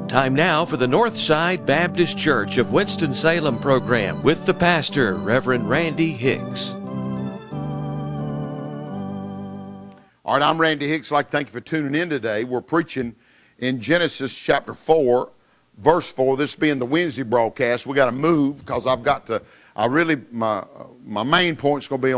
Time now for the Northside Baptist Church of Winston-Salem program with the pastor, Reverend Randy Hicks. All right, I'm Randy Hicks. I'd like to thank you for tuning in today. We're preaching in Genesis chapter 4, verse 4. This being the Wednesday broadcast. We got to move because my main point's going to be